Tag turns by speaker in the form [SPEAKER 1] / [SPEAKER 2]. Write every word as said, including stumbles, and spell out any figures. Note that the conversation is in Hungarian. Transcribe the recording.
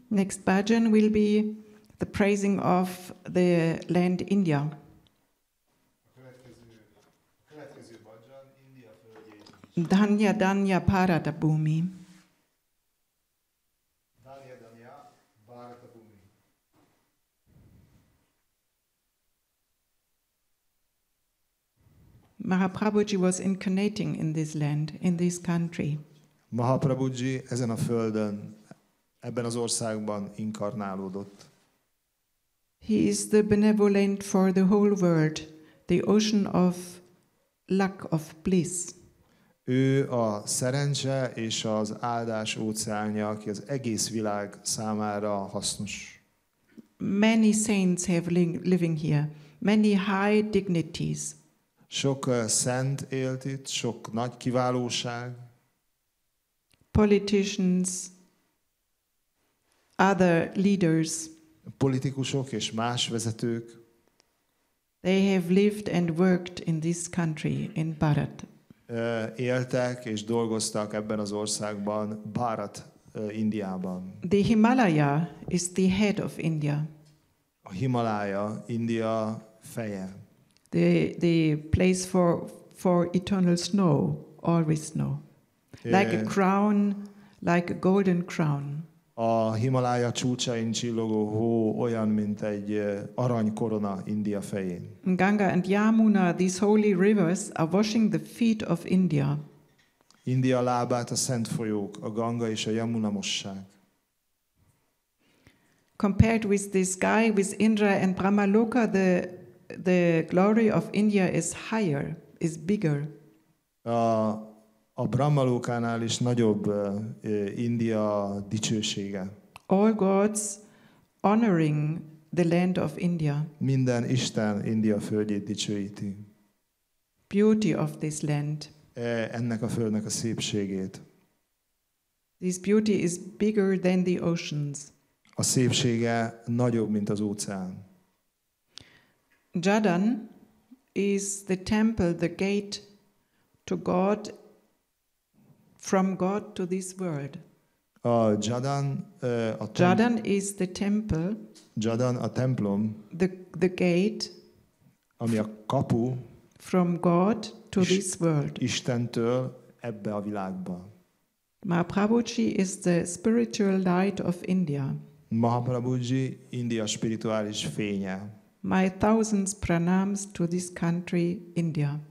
[SPEAKER 1] Next bhajan will be the praising of the land India.
[SPEAKER 2] A következő, a következő bhajan India földjét.
[SPEAKER 1] Dhanya Dhanya Bharata Bhumi.
[SPEAKER 2] Dhanya Dhanya Bharata Bhumi.
[SPEAKER 1] Mahaprabhuji was incarnating in this land, in this country.
[SPEAKER 2] Mahaprabhuji ezen a földön, ebben az országban inkarnálódott.
[SPEAKER 1] He is the benevolent for the whole world, the ocean of luck, of bliss.
[SPEAKER 2] Ő a szerencse és az áldás óceánja, aki az egész világ számára hasznos.
[SPEAKER 1] Many saints have li- living here, many high dignities.
[SPEAKER 2] Sok uh, szent élt itt, sok nagy kiválóság,
[SPEAKER 1] Politicians, other leaders,
[SPEAKER 2] politikusok és más vezetők,
[SPEAKER 1] they have lived and worked in this country, in Bharat.
[SPEAKER 2] uh, éltek és dolgoztak ebben az országban, Bharat, uh, Indiában.
[SPEAKER 1] The Himalaya is the head of India,
[SPEAKER 2] A Himalája, India feje.
[SPEAKER 1] the, the place for, for eternal snow, always snow. Like a
[SPEAKER 2] Uh,
[SPEAKER 1] crown, like a golden crown.
[SPEAKER 2] A Himalája csúcsain csillogó hó olyan, mint egy uh, aranykorona India fején.
[SPEAKER 1] Ganga and Yamuna, these holy rivers, are washing the feet of India.
[SPEAKER 2] India lábát a szent folyók, a Ganga és a Yamuna mossák.
[SPEAKER 1] Compared with the sky, with Indra and Brahmaloka, the, the glory of India is higher, is bigger.
[SPEAKER 2] A, a Brahmalókánál is nagyobb uh, uh, India dicsősége.
[SPEAKER 1] All gods honoring the land of India,
[SPEAKER 2] Minden Isten India földjét dicsőíti.
[SPEAKER 1] beauty of this land.
[SPEAKER 2] E, ennek a földnek a szépségét.
[SPEAKER 1] This beauty is bigger than the oceans.
[SPEAKER 2] A szépsége nagyobb, mint az óceán.
[SPEAKER 1] Jadan is the temple, the gate to God, from God to this world.
[SPEAKER 2] A Jadan, uh, a, tem-
[SPEAKER 1] Jadan is the temple,
[SPEAKER 2] Jadan a templom,
[SPEAKER 1] the, the gate
[SPEAKER 2] ami a kapu
[SPEAKER 1] from God to
[SPEAKER 2] Is-
[SPEAKER 1] this world.
[SPEAKER 2] Istentől ebbe a világba.
[SPEAKER 1] Mahaprabhuji is the spiritual light of India.
[SPEAKER 2] Mahaprabhuji India spirituális fénye.
[SPEAKER 1] My thousands pranams to this country, India.